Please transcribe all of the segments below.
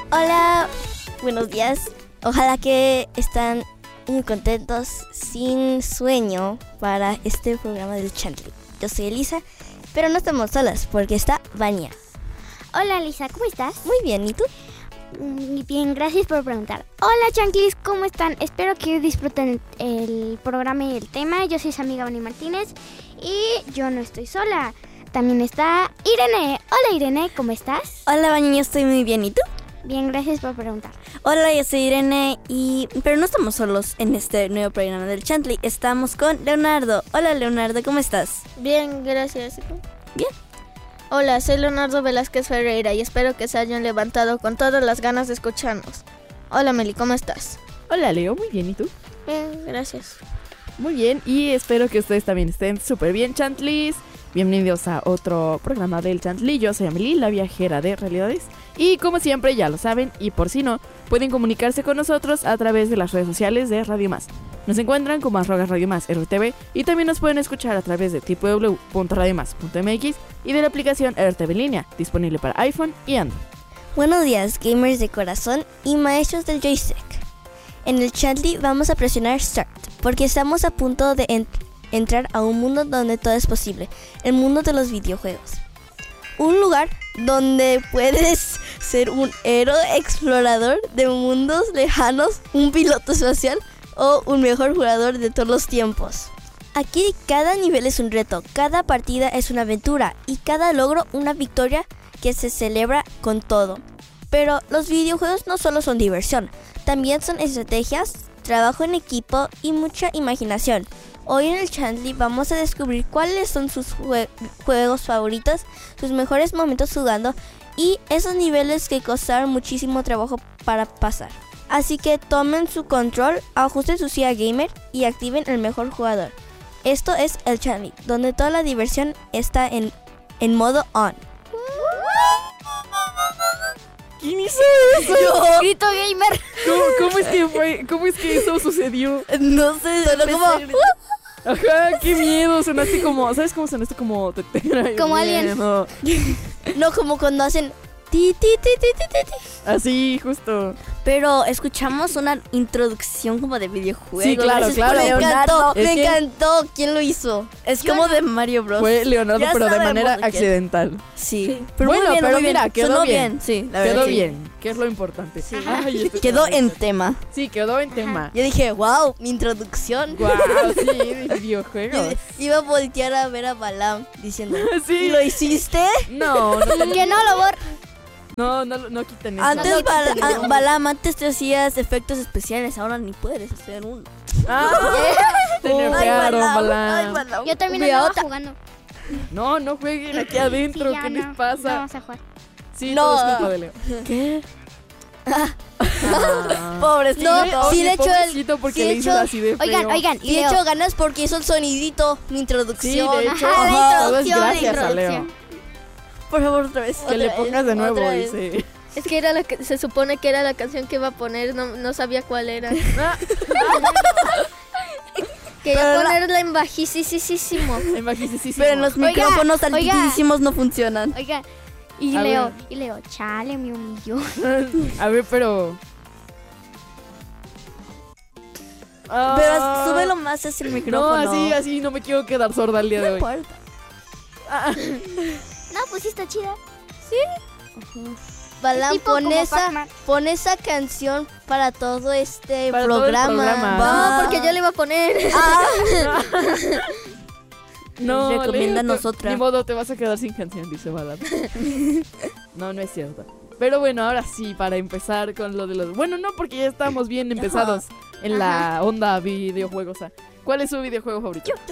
Hola, buenos días. Ojalá que están muy contentos, sin sueño, para este programa del Chantley. Yo soy Elisa, pero no estamos solas porque está Vania. Hola Elisa, ¿cómo estás? Muy bien, ¿y tú? Muy bien, gracias por preguntar. Hola Chanclis, ¿cómo están? Espero que disfruten el programa y el tema. Yo soy su amiga Vania Martínez y yo no estoy sola. También está Irene. Hola Irene, ¿cómo estás? Hola Vania, yo estoy muy bien, ¿y tú? Bien, gracias por preguntar. Hola, yo soy Irene pero no estamos solos en este nuevo programa del Chantley. Estamos con Leonardo. Hola Leonardo, ¿cómo estás? Bien, gracias. Bien. Hola, soy Leonardo Velázquez Ferreira y espero que se hayan levantado con todas las ganas de escucharnos. Hola Meli, ¿cómo estás? Hola Leo, muy bien, ¿y tú? Bien, gracias. Muy bien, y espero que ustedes también estén súper bien, Chantlis. Bienvenidos a otro programa del Chantley. Yo soy Amelie, la viajera de realidades. Y como siempre, ya lo saben, y por si no, pueden comunicarse con nosotros a través de las redes sociales de Radio Más. Nos encuentran como @Radio Más RTV y también nos pueden escuchar a través de www.radiomás.mx y de la aplicación RTV en línea, disponible para iPhone y Android. Buenos días, gamers de corazón y maestros del joystick. En el Chantley vamos a presionar Start, porque estamos a punto de entrar a un mundo donde todo es posible, el mundo de los videojuegos. Un lugar donde puedes ser un héroe explorador de mundos lejanos, un piloto espacial o un mejor jugador de todos los tiempos. Aquí cada nivel es un reto, cada partida es una aventura y cada logro una victoria que se celebra con todo. Pero los videojuegos no solo son diversión, también son estrategias, trabajo en equipo y mucha imaginación. Hoy en el Chantley vamos a descubrir cuáles son sus juegos favoritos, sus mejores momentos jugando y esos niveles que costaron muchísimo trabajo para pasar. Así que tomen su control, ajusten su silla gamer y activen el mejor jugador. Esto es el Chantley, donde toda la diversión está en modo on. ¿Quién hizo eso? ¡Grito gamer! ¿Cómo es que eso sucedió? No sé, solo como... Ajá, qué miedo, sonaste como, ¿sabes cómo sonaste? Como Como alien. No. No, como cuando hacen ti, ti, ti, ti, ti, ti, ti. Así, justo. Pero escuchamos una introducción como de videojuegos. Sí, claro, claro. Me encantó. ¿Quién lo hizo? Es como de Mario Bros. Fue Leonardo, Ya pero de sabemos manera de quién. accidental. Sí. Pero Bueno, muy bien, pero muy bien. mira, quedó Sonó bien. Sí, la verdad. Quedó sí. bien, que es lo importante. Sí. Ay, esto Quedó está en bien. tema. Sí, quedó en tema. Yo dije, wow, mi introducción. Guau, sí, de videojuegos. Iba a voltear a ver a Balam diciendo, Sí. ¿lo hiciste? No, Que no lo borro. no quiten eso. Antes, no, no. Balam, antes te hacías efectos especiales, ahora ni puedes hacer uno. Te nerfearon, Balam. Balam. Yo también Cuidado, andaba jugando. No jueguen aquí adentro, Sí, ya ¿qué no, les pasa? no vamos a jugar. Sí, No. todo es culpa de Leo. ¿Qué? Ah. Pobrecito. Oye, Sí, de hecho, pobrecito, porque sí, le de hizo hecho- así de feo. Oigan, y de hecho ganas porque hizo el sonidito, mi Sí, introducción. de hecho, Ajá, la todo es introducción, la gracias a Leo. introducción. Por favor, otra vez. Que le pongas de nuevo, otra vez. dice. Es que era se supone que era la canción que iba a poner, no sabía cuál era. Quería Pero ponerla en bajísimo. Bajísimo. Pero los Oiga, micrófonos oiga. altísimos no funcionan. Oiga, y A Leo, ver. chale, me humilló. A ver, pero... Pero súbelo más hacia el No, micrófono. así no me quiero quedar sorda el día de No hoy. importa. No, pues sí está chida. Balam, Tipo como Pac-Man. pon esa canción para todo este Para todo el programa. Va. No, porque yo le iba a poner. No, Recomiéndanos Leo, otra. Ni modo, te vas a quedar sin canción, dice Balam. No es cierto. Pero bueno, ahora sí, para empezar con lo de los... Bueno, no, porque ya estamos bien empezados en la onda videojuegos. ¿Cuál es su videojuego favorito? Yo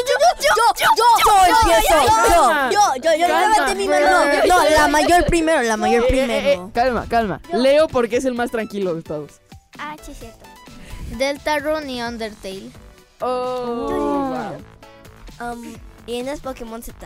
empiezo. Yo Calma. levanté mi mano. No, la mayor primero, la mayor primero. Calma. Leo porque es el más tranquilo de todos. Ah, sí, es cierto. Deltarune y Undertale. Oh, wow. Y en es Pokémon Z.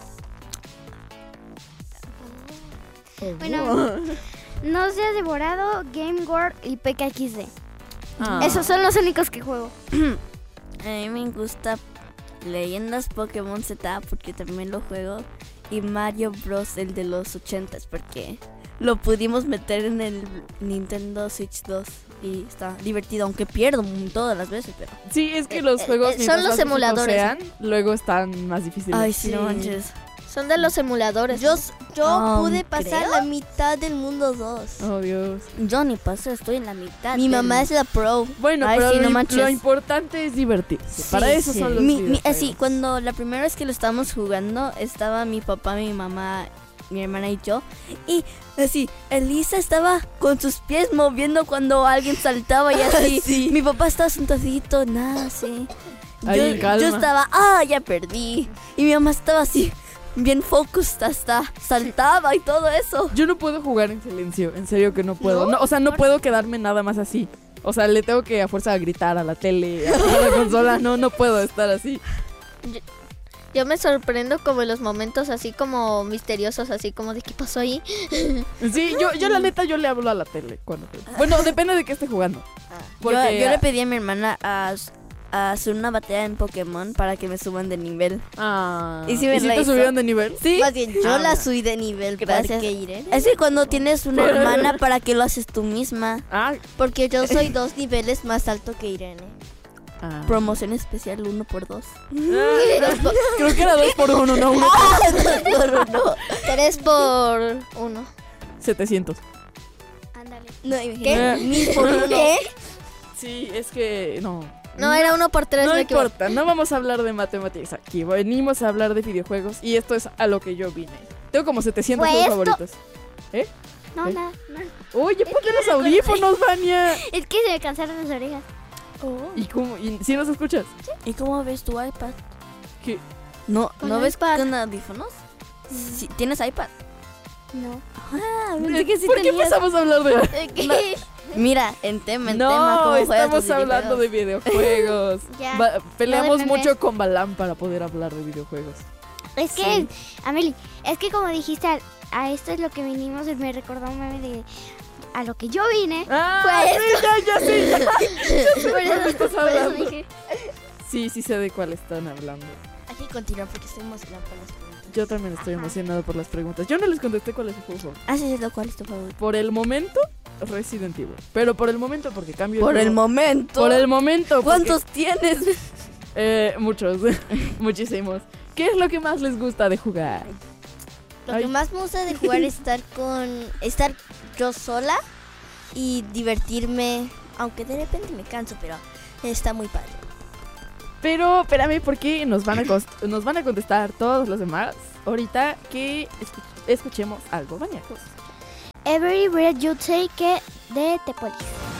Bueno, No se ha devorado, Game World y PKXD. Ah. Esos son los únicos que juego. A mí me gusta Leyendas Pokémon Z porque también lo juego. Y Mario Bros. El de los 80s porque lo pudimos meter en el Nintendo Switch 2 y está divertido, aunque pierdo todas las veces, pero... Sí, es que los juegos son mientras los más difíciles emuladores. sean, luego están más difíciles. Ay, sí, no manches. Son de los emuladores. Yo Ah, pude pasar ¿creo? la mitad del mundo 2. Oh, Dios. Yo ni pasé, estoy en la mitad. Mi mamá es la pro. Bueno, Ay, pero sí, no lo manches. importante es divertirse. Para eso Sí. son los Así, videojuegos. cuando la primera vez que lo estábamos jugando, estaba mi papá, mi mamá, mi hermana y yo. Y así, Elisa estaba con sus pies moviendo cuando alguien saltaba y así. Mi papá estaba sentadito, nada, así. Ahí en calma. Yo estaba, ya perdí. Y mi mamá estaba así, bien focused, hasta saltaba y todo eso. Yo no puedo jugar en silencio, en serio que no puedo. No, o sea, no puedo quedarme nada más así. O sea, le tengo que a fuerza gritar a la tele, a la consola. No puedo estar así. Yo me sorprendo como en los momentos así como misteriosos, así como de qué pasó ahí. Sí, yo la neta, yo le hablo a la tele cuando... Bueno, depende de qué esté jugando. Porque- Yo le pedí a mi hermana a hacer una batalla en Pokémon para que me suban de nivel. Ah, ¿Y si me si la te hizo? subieron de nivel? Sí. Más bien, Yo yo la subí de nivel, Gracias. porque es que cuando tienes una hermana, ¿para qué lo haces tú misma? Ah, Porque yo soy 2 niveles más alto que Irene. Promoción especial 1x2. Creo que era 2 por 1, no 1 por 3 por 1. 700. Ándale. No, ¿Qué? 1000 por 1. Sí, es que no. No, era 1 por 3, No me equivoqué. importa, no vamos a hablar de matemáticas aquí. Venimos a hablar de videojuegos y esto es a lo que yo vine. Tengo como 700 Pues juegos esto- favoritos. No, ¿Eh? nada, no. Oye, ponte los audífonos, Vania. Es que se me cansaron las orejas. ¿Y cómo? ¿Y si nos escuchas? ¿Y cómo ves tu iPad? ¿Qué? ¿No Con ves iPad. con audífonos? Sí, ¿tienes iPad? No. Pensé que sí ¿Por qué tenías. empezamos a hablar de...? Mira, en tema, No, ¿cómo juegas estamos tus hablando de videojuegos? videojuegos. Ya. Peleamos No de memes. mucho con Balam para poder hablar de videojuegos. Es que, Amelie, es que como dijiste, a esto es lo que vinimos, me recordó un meme de a lo que yo vine. ¡Ah! Pues- sí, ya sé. Por eso, estás por eso hablando? dije. Sí, sé de cuál están hablando. Hay que continuar porque estoy emocionada por las preguntas. Yo también estoy emocionado por las preguntas. Yo no les contesté cuál es su juego favorito. Ah, sí, es lo cual es tu favorito. Por el momento, Resident Evil. Pero por el momento, porque cambio Por el momento. momento. Por el momento. ¿Cuántos tienes? Muchos. Muchísimos. ¿Qué es lo que más les gusta de jugar? Lo Ay. que más me gusta de jugar es estar yo sola y divertirme, aunque de repente me canso, pero está muy padre. Pero, espérame, porque nos van a contestar todos los demás. Ahorita que escuchemos algo, bañacos. Every Breath You Take de The Police.